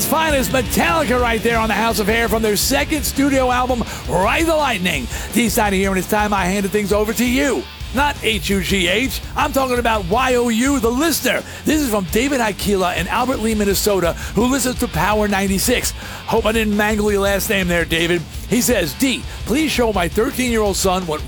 America's finest, Metallica, right there on the House of Hair from their second studio album, Ride the Lightning. D-Side here, and it's time I handed things over to you. Not H-U-G-H. I'm talking about Y-O-U, the listener. This is from David Aikila in Albert Lee, Minnesota, who listens to Power 96. Hope I didn't mangle your last name there, David. He says, D, please show my 13-year-old son what